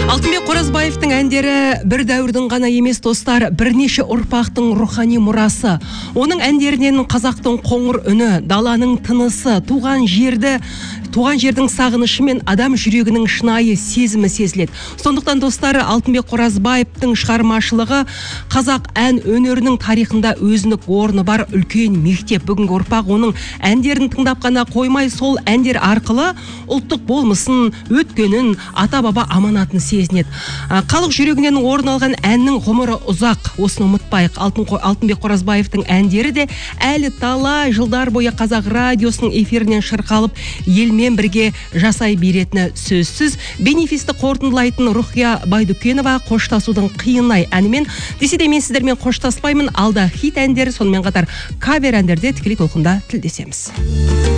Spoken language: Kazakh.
Алтынбек Қоразбаевтың әндері бір дәуірдің ғана емес, достар, бірнеше ұрпақтың рухани мұрасы. Оның әндерінен қазақтың қоңыр үні, даланың тынысы, туған жердің сағынышы мен адам жүрегінің шынайы сезімі сезіледі. Сондықтан, достар, Алтынбек Қоразбаевтың шығармашылығы қазақ ән өнерінің тарихында өзіндік орны бар үлкен мектеп. Бүгінгі ұрпақ оның әндерін тыңдап қана қоймай, сол әндер арқылы ұлттық болмысын, өткенін, ата-баба аманатын сезінеді. Халық жүрегінен орын алған әннің ғұмыры ұзақ. Осыны ұмытпайық. Алтынбек Қоразбаевтың әндері де әлі талай жылдар бойы қазақ радиосының эфирінен шырқалып, елмен бірге жасай беретіні сөзсіз. Бенефисті қорытындылайтын Рухия Байдүкенова қоштасудың қиынай әнімен, десе де мен сіздермен қоштаспаймын. Алда хит әндері, сонымен қатар кавер әндерде тікелей толқында тілдесеміз.